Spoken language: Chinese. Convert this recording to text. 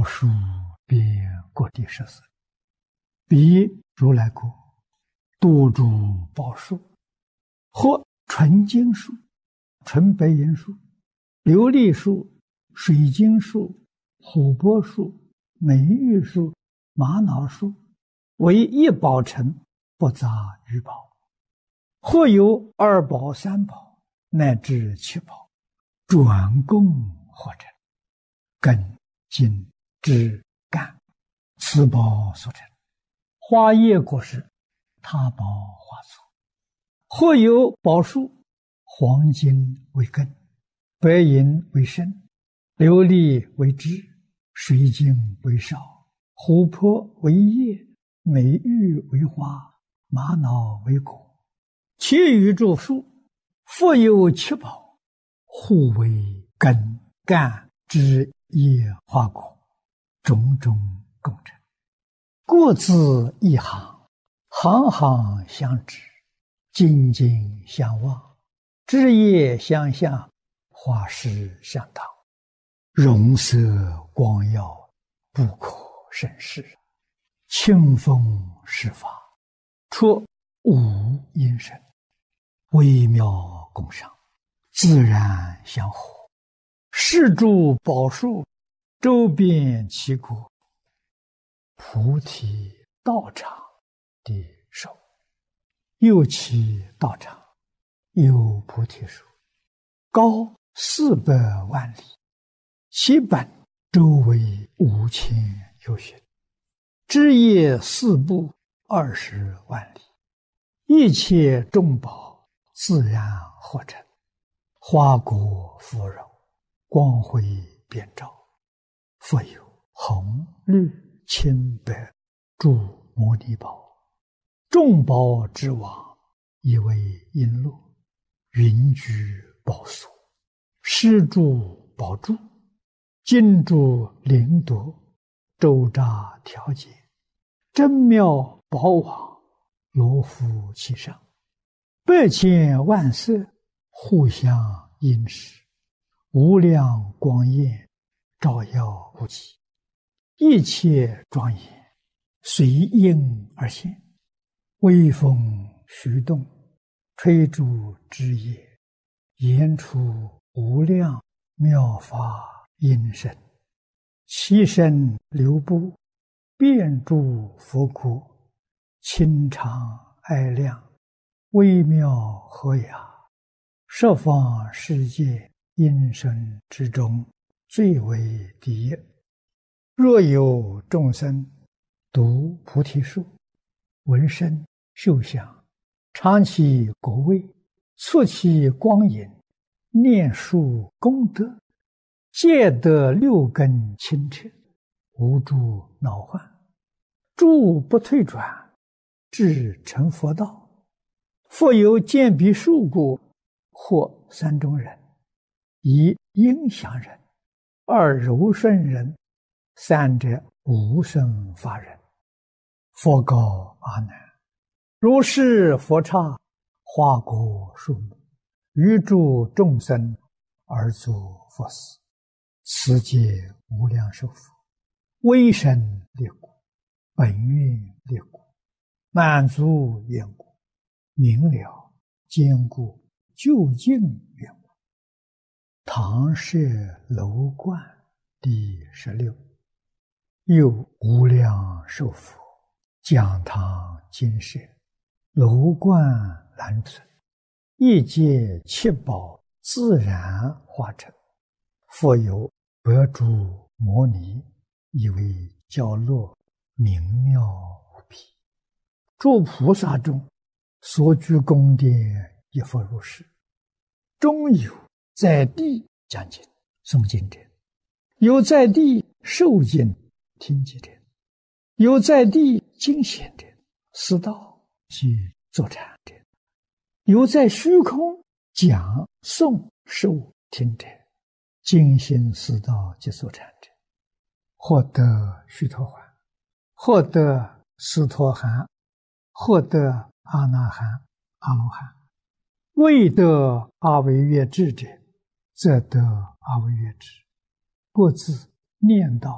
树遍各地十四，彼如来国，多诸宝树，或纯金树、纯白银树、琉璃树、水晶树、琥珀树、美玉树、玛瑙树，为一宝城，不杂于宝。或有二宝、三宝，乃至七宝，转供合成，根、茎、枝、干，此宝所成。花叶果实，他宝花簇。或有宝树，黄金为根，白银为身，琉璃为枝，水晶为梢，琥珀为叶，美玉为花，玛瑙为果。其余诸树，复有七宝，互为根、干、枝、叶、花、果，种种共成。各自一行，行行相知，茎茎相望，枝叶相向，花实相当，容色光耀，不可胜视。清风施法，出无因声，微妙共赏，自然相合。是诸宝树，周遍其国，菩提道场的手。又其道场，有菩提树，高400万里，其本周围5000由旬，枝叶四部20万里，一切众宝自然合成，花果芙蓉，光辉遍照。复有红、绿、青、白诸摩尼宝，众宝之王，以为璎珞，云居宝所，施诸宝柱，金柱灵铎，周匝调节，真妙宝网，罗敷其上，100千万色，互相映饰，无量光焰，照耀无极，一切庄严，随应而现。微风徐动，吹诸枝叶，言出无量妙法音声，其声流布，遍诸佛国，清长爱亮，微妙和雅，十方世界音声之中，最为第一。若有众生读菩提树，闻声嗅香，尝其果味，触其光影，念树功德，皆得6根清澈，无诸恼患，诸不退转，至成佛道。复有见彼树故，或3种人：一应祥人，二柔顺人，三者无生法人。佛告阿难：如是佛刹，花果树木，于诸众生而作佛事，此皆无量寿佛，威神力故，本愿力故，满足愿故，明了坚固究竟愿故。唐舍楼观第16。又无量寿佛，讲堂金舍，楼观栏村，一界七宝自然化成。复有百诸摩尼，以为教乐，明妙无比。诸菩萨中，所居宫殿亦复如是。中有在地讲经诵经者，有在地受经听经者，有在地经显者，思道及坐禅者，有在虚空讲诵受听者，精心思道及坐禅者，获得须陀洹，获得斯陀含，获得阿那含、阿罗汉。未得阿惟越致者，则得阿惟越致。各自念道